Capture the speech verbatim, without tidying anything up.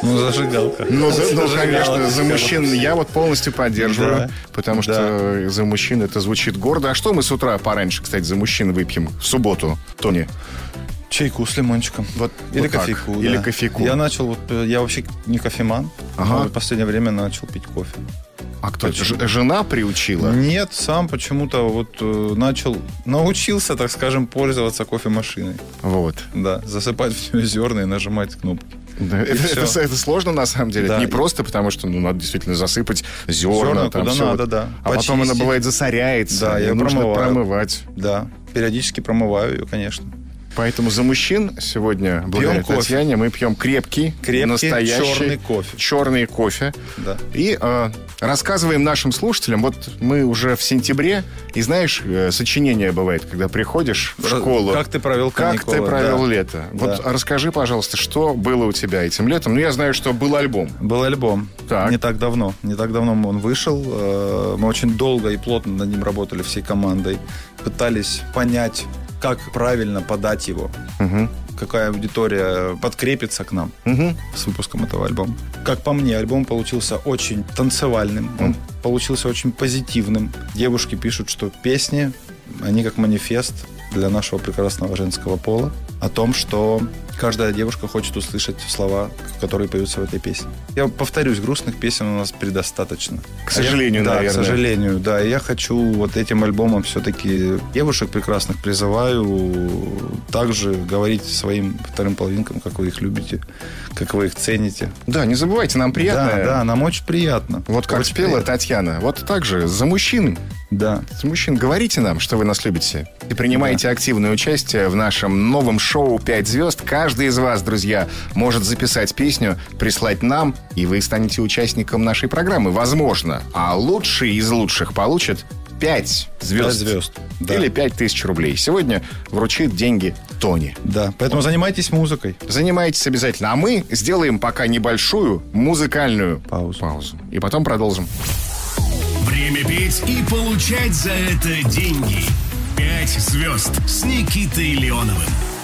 Ну, зажигалка. Ну, за, ну конечно, за мужчин я вот полностью поддерживаю, да. потому что да. за мужчин это звучит гордо. А что мы с утра пораньше, кстати, за мужчин выпьем в субботу, Тони? Чайку с лимончиком. Вот, Или вот кофейку. Да. Или кофейку. Я начал, вот, я вообще не кофеман, ага. но в последнее время начал пить кофе. А кто это? Ж- жена приучила? Нет, сам почему-то вот э, начал, научился, так скажем, пользоваться кофемашиной. Вот. Да, засыпать в нее зерна и нажимать кнопку. Да, это, это, это сложно, на самом деле. Да. Это не просто, потому что ну, надо действительно засыпать зерна. Зерна там, куда надо, вот. да. А Почистить. Потом она, бывает, засоряется. Да, я нужно промываю. промывать. Да, периодически промываю ее, конечно. Поэтому за мужчин сегодня, благодаря Татьяне, мы пьем крепкий, крепкий настоящий черный кофе. Черный кофе. Да. И э, рассказываем нашим слушателям. Вот мы уже в сентябре, и знаешь, э, сочинение бывает, когда приходишь в школу. Как ты провел каникулы. Как ты провел да. лето. Вот да. расскажи, пожалуйста, что было у тебя этим летом? Ну, я знаю, что был альбом. Был альбом. Так. Не так давно. Не так давно он вышел. Мы очень долго и плотно над ним работали всей командой. Пытались понять, как правильно подать его. Угу. Какая аудитория подкрепится к нам угу. с выпуском этого альбома. Как по мне, альбом получился очень танцевальным. Он mm. получился очень позитивным. Девушки пишут, что песни, они как манифест для нашего прекрасного женского пола о том, что каждая девушка хочет услышать слова, которые поются в этой песне. Я повторюсь, грустных песен у нас предостаточно. К сожалению, я, наверное. Да, к сожалению, да. И я хочу вот этим альбомом все-таки девушек прекрасных призываю также говорить своим вторым половинкам, как вы их любите, как вы их цените. Да, не забывайте, нам приятно. Да, да, нам очень приятно. Вот как очень спела приятно. Татьяна. Вот так же за мужчин. Да. За мужчин говорите нам, что вы нас любите. И принимаете да. активное участие в нашем новом шоу «Пять звезд». Каждый из вас, друзья, может записать песню, прислать нам, и вы станете участником нашей программы. Возможно. А лучший из лучших получит пять звезд. пять звезд. Да. Или пять тысяч рублей. Сегодня вручит деньги Тони. Да, поэтому вот. занимайтесь музыкой. Занимайтесь обязательно. А мы сделаем пока небольшую музыкальную паузу. паузу. И потом продолжим. Время петь и получать за это деньги. Пять звезд с Никитой Леоновым.